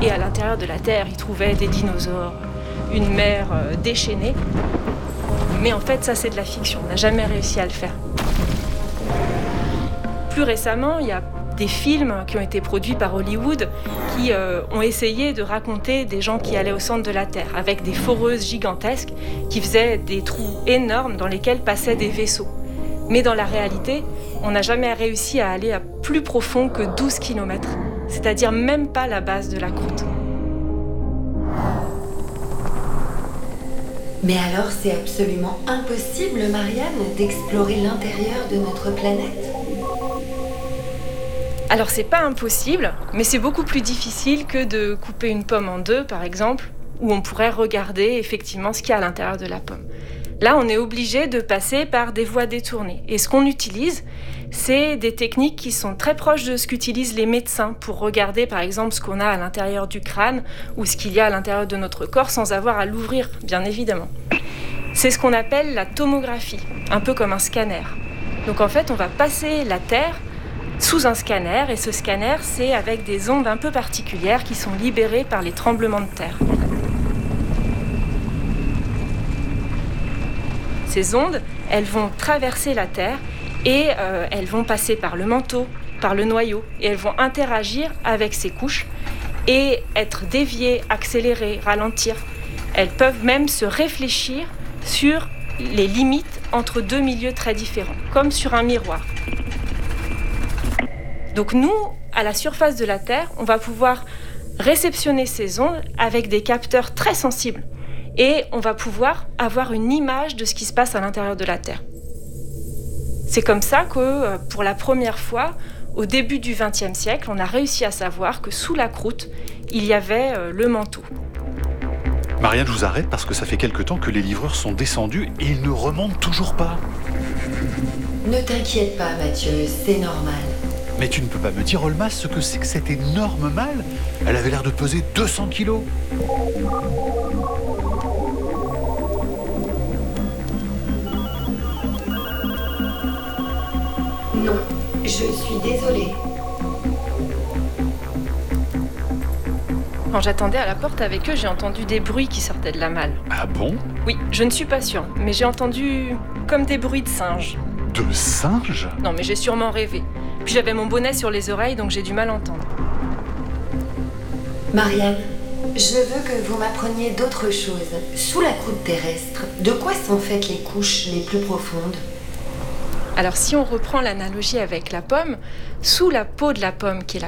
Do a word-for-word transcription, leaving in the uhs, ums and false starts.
Et à l'intérieur de la Terre, ils trouvaient des dinosaures, une mer euh, déchaînée. Mais en fait, ça, c'est de la fiction. On n'a jamais réussi à le faire. Plus récemment, il y a des films qui ont été produits par Hollywood qui euh, ont essayé de raconter des gens qui allaient au centre de la Terre avec des foreuses gigantesques qui faisaient des trous énormes dans lesquels passaient des vaisseaux. Mais dans la réalité, on n'a jamais réussi à aller à plus profond que douze kilomètres, c'est-à-dire même pas la base de la croûte. Mais alors, c'est absolument impossible, Marianne, d'explorer l'intérieur de notre planète ? Alors c'est pas impossible, mais c'est beaucoup plus difficile que de couper une pomme en deux, par exemple, où on pourrait regarder effectivement ce qu'il y a à l'intérieur de la pomme. Là, on est obligé de passer par des voies détournées. Et ce qu'on utilise, c'est des techniques qui sont très proches de ce qu'utilisent les médecins pour regarder, par exemple, ce qu'on a à l'intérieur du crâne ou ce qu'il y a à l'intérieur de notre corps sans avoir à l'ouvrir, bien évidemment. C'est ce qu'on appelle la tomographie, un peu comme un scanner. Donc en fait, on va passer la Terre sous un scanner, et ce scanner, c'est avec des ondes un peu particulières qui sont libérées par les tremblements de terre. Ces ondes, elles vont traverser la Terre et euh, elles vont passer par le manteau, par le noyau, et elles vont interagir avec ces couches et être déviées, accélérées, ralentir. Elles peuvent même se réfléchir sur les limites entre deux milieux très différents, comme sur un miroir. Donc nous, à la surface de la Terre, on va pouvoir réceptionner ces ondes avec des capteurs très sensibles. Et on va pouvoir avoir une image de ce qui se passe à l'intérieur de la Terre. C'est comme ça que, pour la première fois, au début du vingtième siècle, on a réussi à savoir que sous la croûte, il y avait le manteau. Marianne, je vous arrête parce que ça fait quelque temps que les livreurs sont descendus et ils ne remontent toujours pas. Ne t'inquiète pas, Mathieu, c'est normal. Mais tu ne peux pas me dire, Olmas, ce que c'est que cette énorme malle ? Elle avait l'air de peser deux cents kilos. Non, je suis désolée. Quand j'attendais à la porte avec eux, j'ai entendu des bruits qui sortaient de la malle. Ah bon ? Oui, je ne suis pas sûre, mais j'ai entendu comme des bruits de singes. De singes ? Non, mais j'ai sûrement rêvé. Puis j'avais mon bonnet sur les oreilles, donc j'ai du mal à entendre. Marianne, je veux que vous m'appreniez d'autres choses. Sous la croûte terrestre, de quoi sont faites les couches les plus profondes ? Alors si on reprend l'analogie avec la pomme, sous la peau de la pomme, qui est la